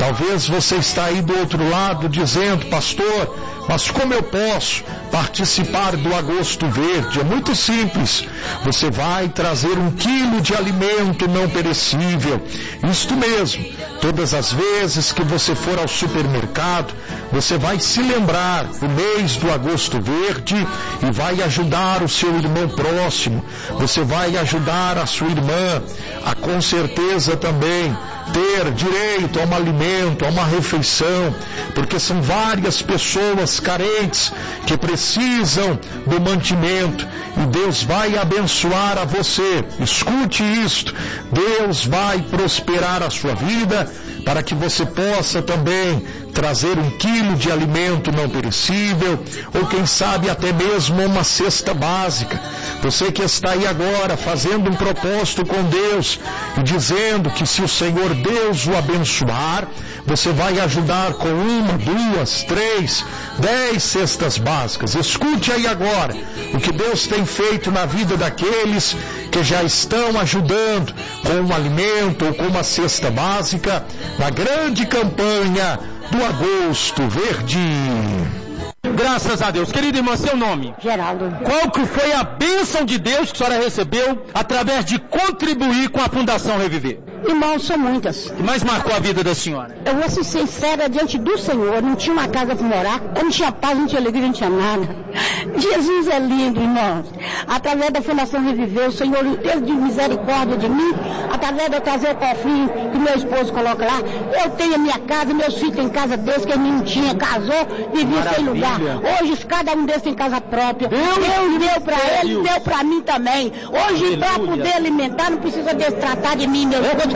Talvez você está aí do outro lado dizendo: pastor, mas como eu posso participar do Agosto Verde? É muito simples. Você vai trazer 1 quilo de alimento não perecível. Isto mesmo. Todas as vezes que você for ao supermercado, você vai se lembrar do mês do Agosto Verde e vai ajudar o seu irmão próximo. Você vai ajudar a sua irmã a, com certeza, também ter direito a um alimento, a uma refeição, porque são várias pessoas carentes que precisam do mantimento, e Deus vai abençoar a você. Escute isto: Deus vai prosperar a sua vida para que você possa também trazer 1 quilo de alimento não perecível, ou quem sabe até mesmo uma cesta básica. Você que está aí agora fazendo um propósito com Deus e dizendo que se o Senhor Deus o abençoar, você vai ajudar com 1, 2, 3, 10 cestas básicas. Escute aí agora o que Deus tem feito na vida daqueles que já estão ajudando com um alimento ou com uma cesta básica na grande campanha do Agosto Verde. Graças a Deus. Querida irmã, seu nome? Geraldo. Qual que foi a bênção de Deus que a senhora recebeu através de contribuir com a Fundação Reviver? Irmão, são muitas. O que mais marcou a vida da senhora? Eu vou ser sincera diante do Senhor. Não tinha uma casa para morar, eu não tinha paz, não tinha alegria, não tinha nada. Jesus é lindo, irmãos. Através da Fundação Reviver, o Senhor teve de misericórdia de mim, através de eu trazer o cofrinho que meu esposo coloca lá. Eu tenho a minha casa, meus filhos têm casa deles, que ele não tinha, casou, vivia sem lugar. Hoje cada um deles tem casa própria. Deus deu para ele, deu para mim também. Hoje, para poder alimentar, não precisa Deus tratar de mim, meu filho.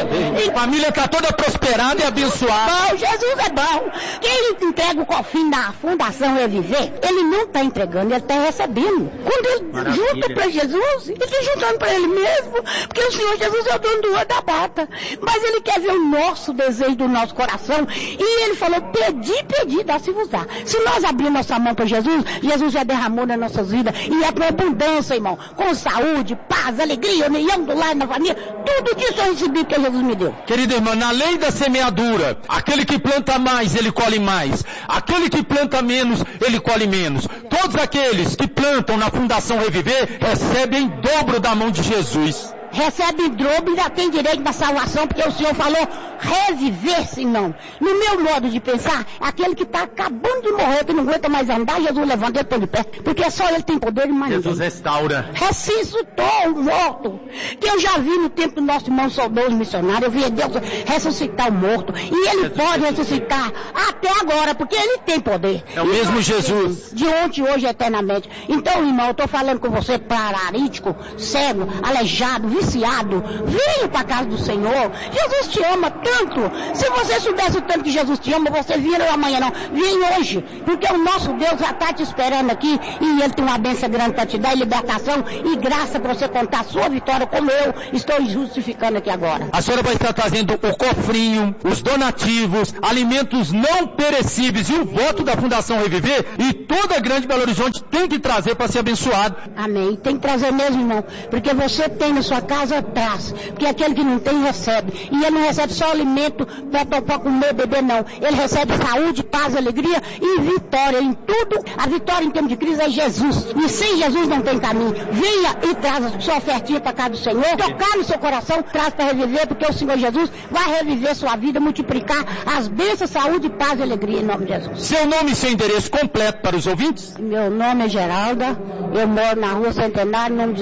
A família está toda prosperada e abençoada. Bom, Jesus é bom. Quem entrega o cofrinho da Fundação Reviver, ele não está entregando, ele está recebendo. Quando ele junta para Jesus, ele está juntando para ele mesmo, porque o Senhor Jesus é o dono do ouro da bata. Mas ele quer ver o nosso desejo do nosso coração, e ele falou: pedi, dá-se-vos-á. Se nós abrirmos nossa mão para Jesus, Jesus já derramou nas nossas vidas, e é para abundância, irmão, com saúde, paz, alegria, união do lar, na família, tudo disso eu recebi que Jesus me deu. Querida irmã, na lei da semeadura, aquele que planta mais, ele colhe mais. Aquele que planta menos, ele colhe menos. Todos aqueles que plantam na Fundação Reviver recebem em dobro da mão de Jesus. Recebe em dobro e já tem direito da salvação, porque o Senhor falou reviver-se, não. No meu modo de pensar, aquele que está acabando de morrer, que não aguenta mais andar, Jesus levanta ele põe de pé, porque só ele tem poder de mais ninguém. Jesus restaura. Ressuscitou o morto, que eu já vi no tempo do nosso irmão saudoso missionário. Eu vi Deus ressuscitar o morto, e ele pode ressuscitar até agora, porque ele tem poder. É o mesmo Jesus. De ontem, hoje, eternamente. Então, irmão, eu estou falando com você, paralítico, cego, aleijado, viciado, venha para a casa do Senhor. Jesus te ama tanto. Se você soubesse o tanto que Jesus te ama, você vinha amanhã não. Vem hoje, porque o nosso Deus já está te esperando aqui, e Ele tem uma bênção grande para te dar, e libertação e graça para você contar a sua vitória, como eu estou justificando aqui agora. A senhora vai estar trazendo o cofrinho, os donativos, alimentos não perecíveis e o voto da Fundação Reviver, e toda a Grande Belo Horizonte tem que trazer para ser abençoado. Amém. Tem que trazer mesmo, irmão, porque você tem na sua casa traz, porque aquele que não tem recebe, e ele não recebe só alimento para comer, beber, não. Ele recebe saúde, paz, alegria e vitória em tudo. A vitória em termos de crise é Jesus, e sem Jesus não tem caminho. Venha e traz a sua ofertinha para a casa do Senhor, tocar no seu coração, traz para reviver, porque o Senhor Jesus vai reviver sua vida, multiplicar as bênçãos, saúde, paz e alegria em nome de Jesus. Seu nome e seu endereço completo para os ouvintes? Meu nome é Geralda, eu moro na Rua Centenário, nome de